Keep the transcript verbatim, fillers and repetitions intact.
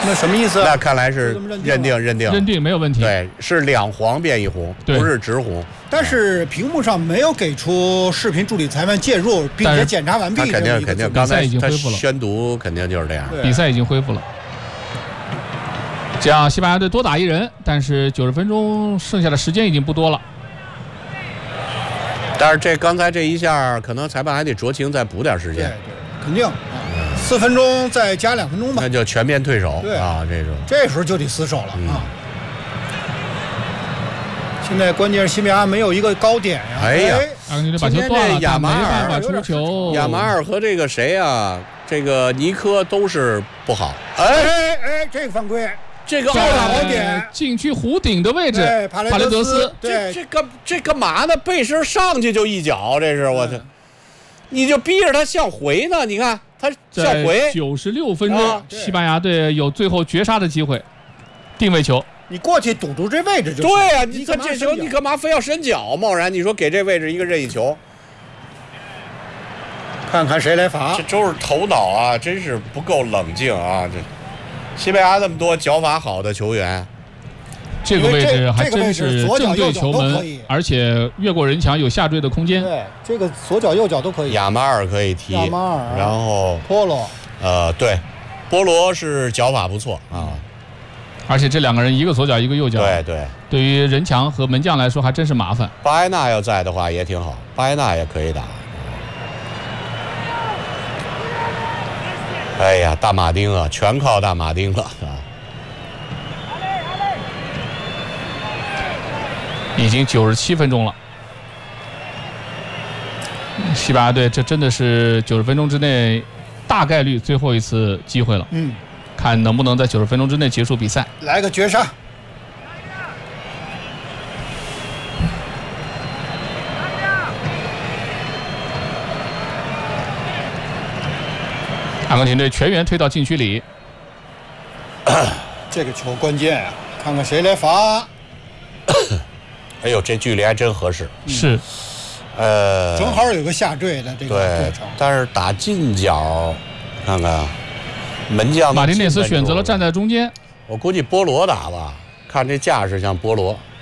那什么意思？ 那看来是认定认定认定没有问题。 对，是两黄变一红，不是直红。 但是屏幕上没有给出视频助理裁判介入，并且检查完毕。 他肯定肯定，刚才已经恢复了， 宣读肯定就是这样。 比赛已经恢复了。这样，西班牙队多打一人，但是九十分钟剩下的时间已经不多了。 但是这刚才这一下，可能裁判还得酌情再补点时间。 对对，肯定。四分钟再加两分钟吧， 那就全面退守啊！这种这时候就得死守了、嗯、啊！现在关键是西班牙没有一个高点呀、 啊！哎呀， 把球断了， 亚马尔没办法出球。 亚马尔和这个谁啊？这个尼科都是不好。 哎哎哎，这个犯规， 这个二好点， 禁区弧顶的位置， 帕雷德斯， 这这个这干嘛呢？背身上去就一脚，这是我操！你就逼着他向回呢？你看。他向回九十六分钟、啊，西班牙队有最后绝杀的机会，定位球， 你过去堵住这位置就对啊，你这这球你干嘛非要伸脚？贸然你说给这位置一个任意球， 看看谁来罚？ 这都是头脑啊，真是不够冷静啊！这西班牙那么多脚法好的球员。 这个位置还真是正对球门，而且越过人墙有下坠的空间。 对，这个左脚右脚都可以。 亚马尔可以踢， 亚马尔， 然后波罗， 呃，对，波罗是脚法不错啊。 而且这两个人一个左脚一个右脚， 对对， 对于人墙和门将来说还真是麻烦。 巴埃纳要在的话也挺好，巴埃纳也可以打。哎呀，大马丁啊，全靠大马丁了啊！ 已经九十七分钟了，西班牙队这真的是九十分钟之内大概率最后一次机会了。 嗯， 看能不能在九十分钟之内结束比赛， 来个绝杀。 阿根廷队全员推到禁区里， 这个球关键啊，看看谁来罚。 哎呦，这距离还真合适。 是， 呃， 正好有个下坠的这个过程。 但是打近角，看看门将马丁内斯选择了站在中间。 我估计波罗打吧，看这架势像波罗。